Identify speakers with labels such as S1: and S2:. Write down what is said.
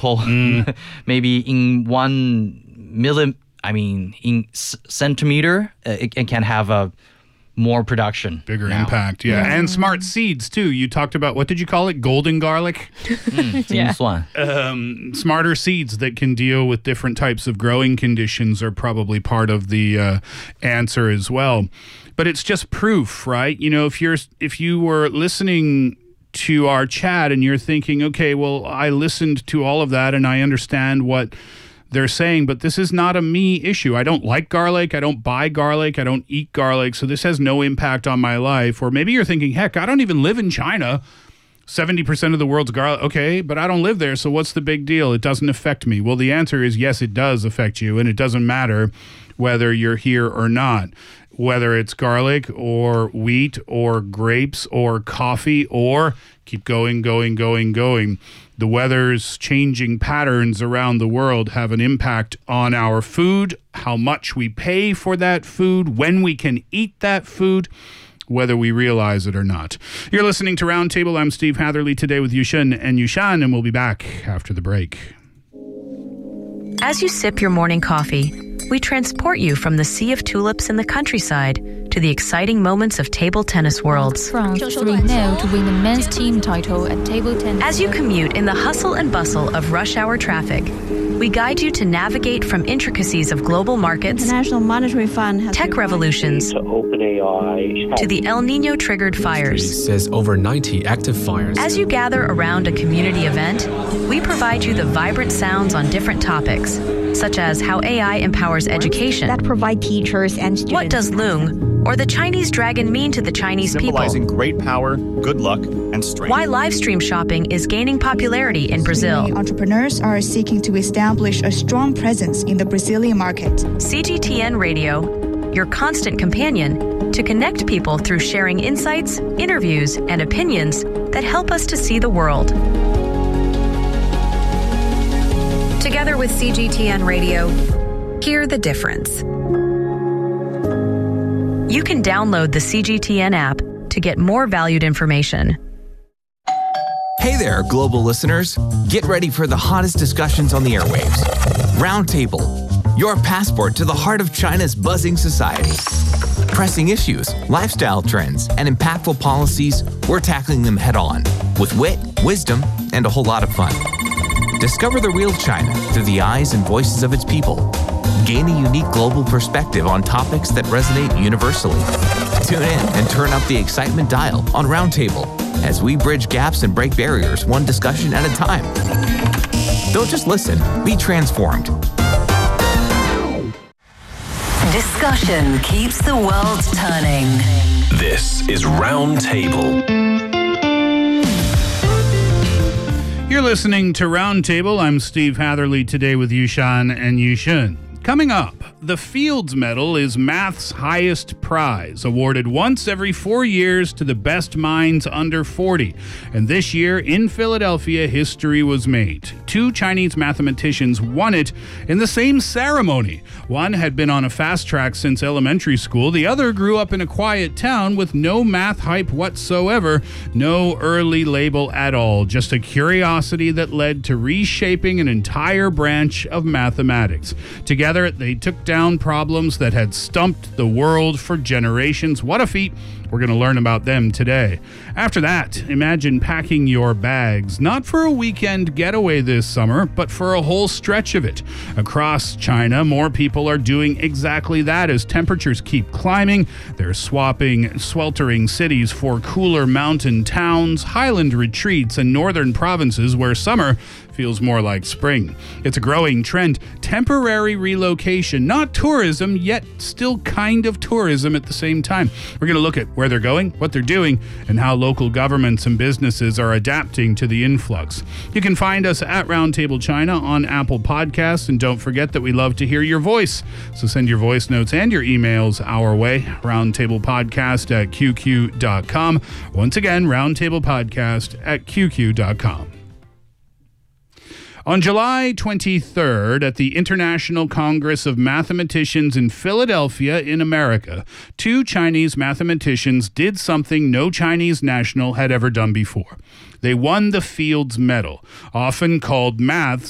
S1: example, maybe in 1 million, in centimeter, it can have a more production.
S2: Bigger impact, yeah. And smart seeds, too. You talked about, what did you call it? Golden garlic? Smarter seeds that can deal with different types of growing conditions are probably part of the answer as well. But it's just proof, right? You know, if you were listening to our chat and you're thinking, okay, well, I listened to all of that and I understand what they're saying, but this is not a me issue. I don't like garlic. I don't buy garlic. I don't eat garlic. So this has no impact on my life. Or maybe you're thinking, heck, I don't even live in China. 70% of the world's garlic. Okay, but I don't live there. So what's the big deal? It doesn't affect me. Well, the answer is yes, it does affect you. And it doesn't matter whether you're here or not. Whether it's garlic or wheat or grapes or coffee or keep going. The weather's changing patterns around the world have an impact on our food, how much we pay for that food, when we can eat that food, whether we realize it or not. You're listening to Roundtable. I'm Steve Hatherley today with Yushin and Yushan, and we'll be back after the break.
S3: As you sip your morning coffee, we transport you from the sea of tulips in the countryside to the exciting moments of table tennis worlds.
S4: France 3-0 to win the men's team title at table tennis.
S3: As you commute in the hustle and bustle of rush hour traffic, we guide you to navigate from intricacies of global markets,
S5: International Monetary Fund has
S3: tech revolutions,
S6: to OpenAI,
S3: to the El Nino triggered fires.
S7: Says over 90 active fires.
S3: As you gather around a community event, we provide you the vibrant sounds on different topics, such as how AI empowers education,
S5: that provide teachers and students.
S3: What does Loong or the Chinese dragon mean to the Chinese people?
S8: Symbolizing great power, good luck, and strength.
S3: Why live stream shopping is gaining popularity in Brazil.
S9: Entrepreneurs are seeking to establish a strong presence in the Brazilian market.
S3: CGTN Radio, your constant companion to connect people through sharing insights, interviews, and opinions that help us to see the world. Together with CGTN Radio, hear the difference. You can download the CGTN app to get more valued information.
S10: Hey there, global listeners. Get ready for the hottest discussions on the airwaves. Roundtable, your passport to the heart of China's buzzing society. Pressing issues, lifestyle trends, and impactful policies, we're tackling them head on with wit, wisdom, and a whole lot of fun. Discover the real China through the eyes and voices of its people. Gain a unique global perspective on topics that resonate universally. Tune in and turn up the excitement dial on Roundtable as we bridge gaps and break barriers one discussion at a time. Don't just listen, be transformed.
S11: Discussion keeps the world turning.
S12: This is Roundtable.
S2: You're listening to Roundtable. I'm Steve Hatherley today with Yushan and Yushin. Coming up, the Fields Medal is math's highest prize, awarded once every 4 years to the best minds under 40. And this year in Philadelphia, history was made. 2 Chinese mathematicians won it in the same ceremony. One had been on a fast track since elementary school. The other grew up in a quiet town with no math hype whatsoever, no early label at all, just a curiosity that led to reshaping an entire branch of mathematics. Together, they took down problems that had stumped the world for generations. What a feat. We're going to learn about them today. After that, imagine packing your bags, not for a weekend getaway this summer, but for a whole stretch of it. Across China, more people are doing exactly that as temperatures keep climbing. They're swapping sweltering cities for cooler mountain towns, highland retreats, and northern provinces where summer feels more like spring. It's a growing trend. Temporary relocation, not tourism, yet still kind of tourism at the same time. We're going to look at where they're going, what they're doing, and how local governments and businesses are adapting to the influx. You can find us at Roundtable China on Apple Podcasts, and don't forget that we love to hear your voice. So send your voice notes and your emails our way, roundtablepodcast@qq.com. Once again, roundtablepodcast@qq.com. On July 23rd, at the International Congress of Mathematicians in Philadelphia in America, 2 Chinese mathematicians did something no Chinese national had ever done before. They won the Fields Medal, often called math's